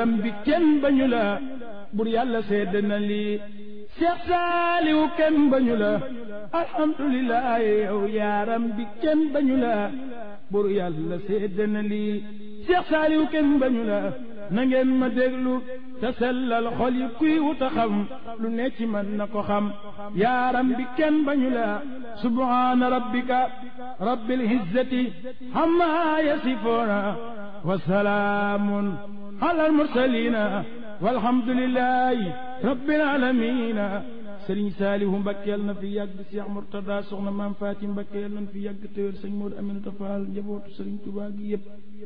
am bi kenn bañu la bur yàlla sedd na lii Seex Saaliw kenn bañu la alhamdulillah yow yaaram bi kenn bañu la bur yàlla sedd na lii Seex Saaliw kenn bañu la na ngeen ma déglu te sellal xol yi kuy wuta xam lu ne ci man na ko xam yaaram bi kenn bañu la subhaana rabbika rabbil izzati amma yasifuuna wa salaamun alal mursaliina walhamdulillahi rabbil aalamiina Sëriñ Saalihu Mbakke yal na fi yàgg Seex Murtada soxna Maam Faati Mbakke yal na fi yàgg téwér sëñ Moodu Aminata Faal njabootu Sëriñ Tuubaa gi yépp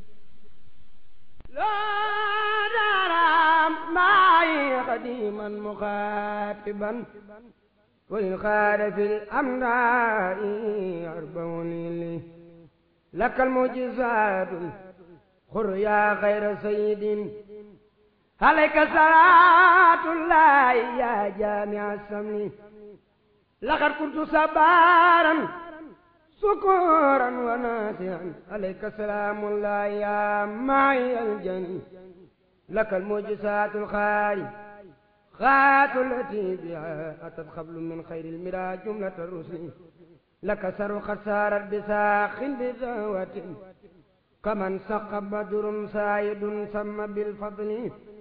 laa daram maay xadiman muxaatiban walil xaada fil amdaai arbauni lakal mujizatul xur yaa xayra sayidin alayka salaatullahi yaa jaamia samni laqad kuntu sabaran sukuran wa nasihan alayka salaamullahi yaa ma'i aljani lakal mujizatul xaari xaatulati biha atat xablu min xayril mira jumlata rusli laka saru xad saarat bi saaxin bi dawatin kaman saqa badrun saayidun sama bil fadli